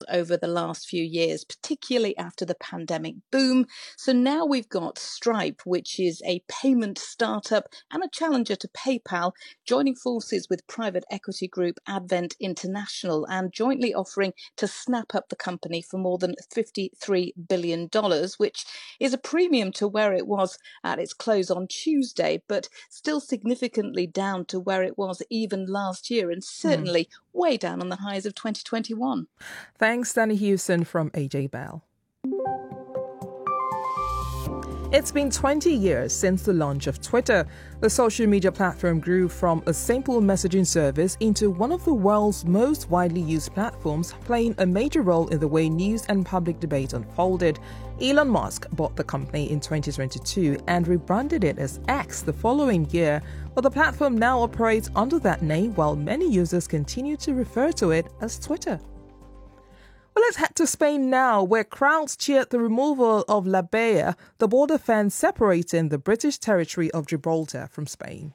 over the last few years, particularly after the pandemic boom. So now we've got Stripe, which is a payment startup and a challenger to PayPal, joining forces with private equity group Advent International and jointly offering to snap up the company for more than $53 billion, which is a premium to where it was at its close on Tuesday, but still significantly down to where it was even last year and certainly way down on the highs of 2021. Thanks, Danny Hewson from AJ Bell. It's been 20 years since the launch of Twitter. The social media platform grew from a simple messaging service into one of the world's most widely used platforms, playing a major role in the way news and public debate unfolded. Elon Musk bought the company in 2022 and rebranded it as X the following year, but the platform now operates under that name while many users continue to refer to it as Twitter. Well, let's head to Spain now, where crowds cheered the removal of La Bella, the border fence separating the British territory of Gibraltar from Spain.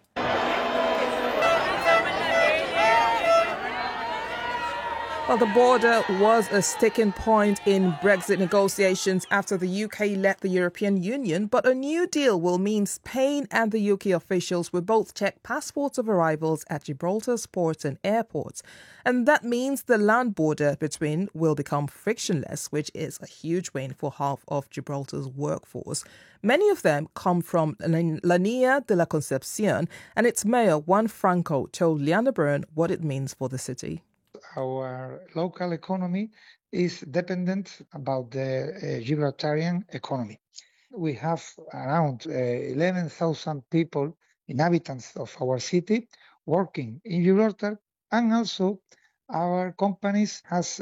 Well, the border was a sticking point in Brexit negotiations after the UK left the European Union, but a new deal will mean Spain and the UK officials will both check passports of arrivals at Gibraltar's ports and airports. And that means the land border between will become frictionless, which is a huge win for half of Gibraltar's workforce. Many of them come from La Niña de la Concepción, and its mayor, Juan Franco, told Leanna Byrne what it means for the city. Our local economy is dependent about the Gibraltarian economy. We have around 11,000 people, inhabitants of our city, working in Gibraltar, and also our companies has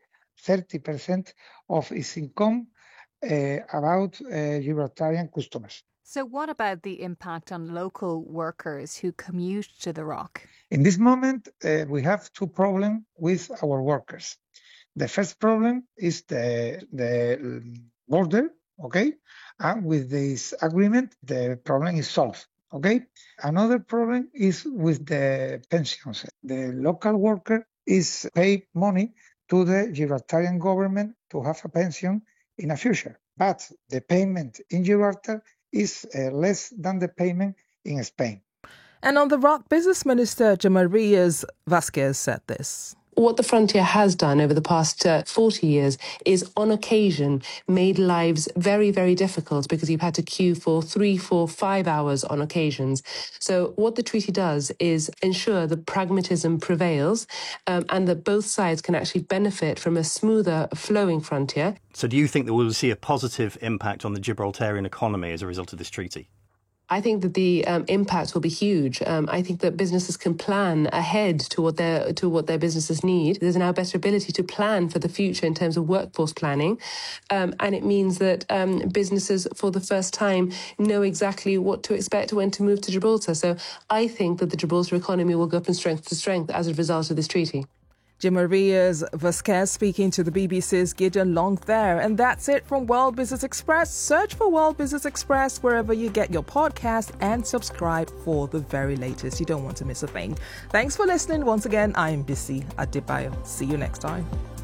30% of its income about Gibraltarian customers. So what about the impact on local workers who commute to the Rock? In this moment, we have two problems with our workers. The first problem is the border, okay? And with this agreement, the problem is solved, okay? Another problem is with the pensions. The local worker is paid money to the Gibraltarian government to have a pension in the future. But the payment in Gibraltar is less than the payment in Spain. And on the Rock, Business Minister Jamarías Vázquez said this. What the frontier has done over the past 40 years is, on occasion, made lives very, very difficult because you've had to queue for 3, 4, 5 hours on occasions. So what the treaty does is ensure that pragmatism prevails and that both sides can actually benefit from a smoother flowing frontier. So do you think that we'll see a positive impact on the Gibraltarian economy as a result of this treaty? I think that the impact will be huge. I think that businesses can plan ahead to what their businesses need. There's now a better ability to plan for the future in terms of workforce planning. And it means that businesses, for the first time, know exactly what to expect when to move to Gibraltar. So I think that the Gibraltar economy will go from strength to strength as a result of this treaty. Jamarías Vázquez speaking to the BBC's Gideon Long there. And that's it from World Business Express. Search for World Business Express wherever you get your podcast and subscribe for the very latest. You don't want to miss a thing. Thanks for listening. Once again, I'm Bisi Adebayo. See you next time.